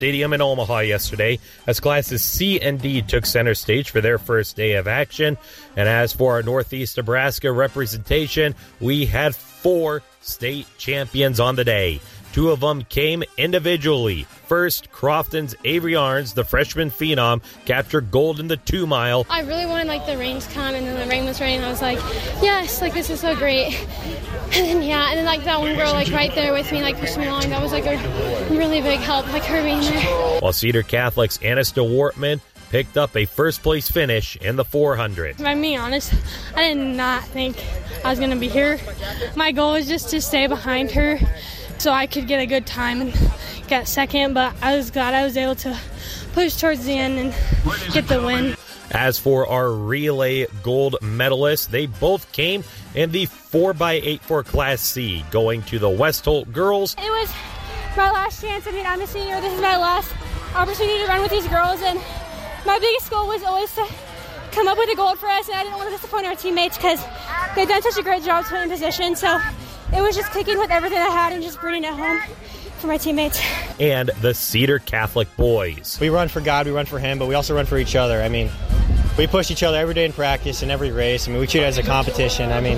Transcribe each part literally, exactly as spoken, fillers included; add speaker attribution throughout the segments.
Speaker 1: Stadium in Omaha yesterday as classes C and D took center stage for their first day of action. And as for our Northeast Nebraska representation, we had four state champions on the day. Two of them came individually. First, Crofton's Avery Arns, the freshman phenom, captured gold in the two-mile.
Speaker 2: I really wanted, like, the rain to come, and then the rain was raining. I was like, yes, like, this is so great. And then, yeah, and then, like, that one girl, like, right there with me, like, pushing me along. That was, like, a really big help, like, her being there.
Speaker 1: While Cedar Catholic's Anista Wortman picked up a first-place finish in the four hundred.
Speaker 2: If I'm being honest, I did not think I was going to be here. My goal was just to stay behind her so I could get a good time and get second, but I was glad I was able to push towards the end and get the win.
Speaker 1: As for our relay gold medalists, they both came in the four by eight for Class C, going to the Westholt girls.
Speaker 2: It was my last chance. I mean, I'm a senior. This is my last opportunity to run with these girls, and my biggest goal was always to come up with a gold for us, and I didn't want to disappoint our teammates because they've done such a great job to win position, so it was just kicking with everything I had and just bringing it home for my teammates.
Speaker 1: And the Cedar Catholic boys.
Speaker 3: We run for God, we run for Him, but we also run for each other. I mean, we push each other every day in practice and every race. I mean, we treat it as a competition. I mean,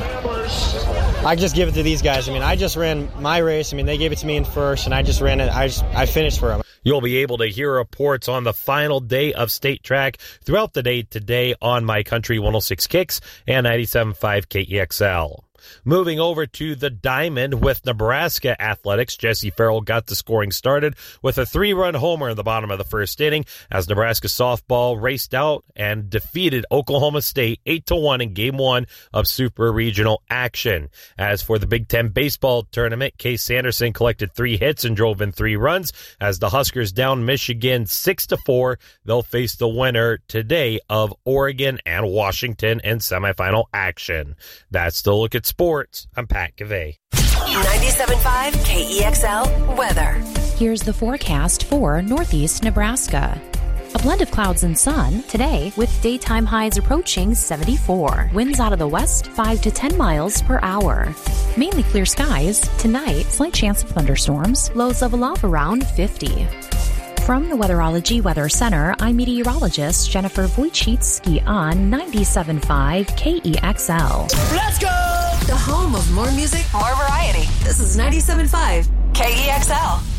Speaker 3: I just give it to these guys. I mean, I just ran my race. I mean, they gave it to me in first, and I just ran it. I just I finished for them.
Speaker 1: You'll be able to hear reports on the final day of state track throughout the day today on My Country one oh six Kicks and ninety-seven point five K E X L. Moving over to the diamond with Nebraska athletics, Jesse Farrell got the scoring started with a three-run homer in the bottom of the first inning as Nebraska softball raced out and defeated Oklahoma State eight to one in game one of Super Regional action. As for the Big Ten baseball tournament, Case Sanderson collected three hits and drove in three runs as the Huskers down Michigan six to four. They'll face the winner today of Oregon and Washington in semifinal action. That's the look at sports. I'm Pat Cavey.
Speaker 4: ninety-seven point five K E X L weather.
Speaker 5: Here's the forecast for Northeast Nebraska. A blend of clouds and sun today with daytime highs approaching seventy-four. Winds out of the west five to ten miles per hour. Mainly clear skies. Tonight, slight chance of thunderstorms. Lows level off around fifty. From the Weatherology Weather Center, I'm meteorologist Jennifer Wojcicki on ninety-seven point five K E X L.
Speaker 4: Let's go! The home of more music, more variety. This is ninety-seven point five K E X L.